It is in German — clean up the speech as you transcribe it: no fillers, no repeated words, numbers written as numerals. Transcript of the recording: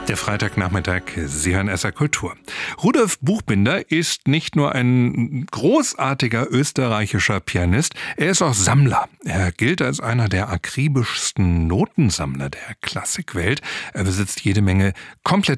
Der Freitagnachmittag, Sie hören SR Kultur. Rudolf Buchbinder ist nicht nur ein großartiger österreichischer Pianist, er ist auch Sammler. Er gilt als einer der akribischsten Notensammler der Klassikwelt. Er besitzt jede Menge komplett